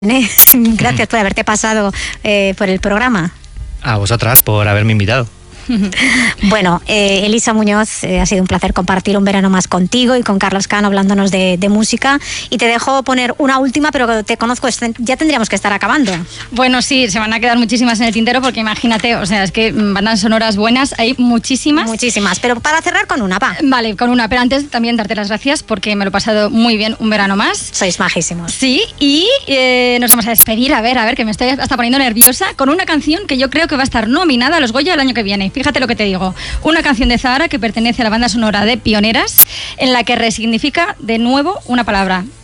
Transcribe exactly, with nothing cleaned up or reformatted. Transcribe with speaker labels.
Speaker 1: Gracias por haberte pasado eh, por el programa.
Speaker 2: A vosotras por haberme invitado.
Speaker 1: Bueno, eh, Elisa Muñoz, eh, ha sido un placer compartir un verano más contigo y con Carlos Cano hablándonos de, de música. Y te dejo poner una última, pero te conozco, ya tendríamos que estar acabando.
Speaker 3: Bueno, sí, se van a quedar muchísimas en el tintero porque imagínate, o sea, es que bandas sonoras buenas hay muchísimas.
Speaker 1: Muchísimas, pero para cerrar con una, va.
Speaker 3: Vale, con una, pero antes también darte las gracias porque me lo he pasado muy bien un verano más.
Speaker 1: Sois majísimos.
Speaker 3: Sí, y eh, nos vamos a despedir, a ver, a ver, que me estoy hasta poniendo nerviosa, con una canción que yo creo que va a estar nominada a los Goya el año que viene. Fíjate lo que te digo. Una canción de Zahara que pertenece a la banda sonora de Pioneras, en la que resignifica de nuevo una palabra.